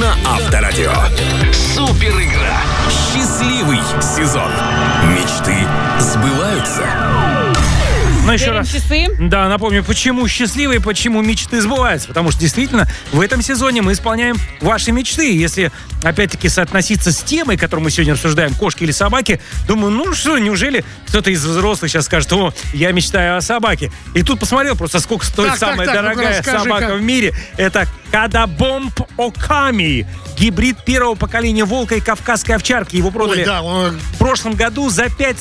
на Авторадио. Супер игра. Счастливый сезон. Мечты сбываются. Но еще раз, часы. да, напомню, почему счастливые, почему мечты сбываются. Потому что действительно в этом сезоне мы исполняем ваши мечты. Если, опять-таки, соотноситься с темой, которую мы сегодня обсуждаем, кошки или собаки, думаю, ну что, неужели кто-то из взрослых сейчас скажет: о, я мечтаю о собаке. И тут посмотрел просто, сколько стоит самая дорогая собака в мире. Это Кадабомб Оками. Гибрид первого поколения волка и кавказской овчарки. Его продали в прошлом году за 5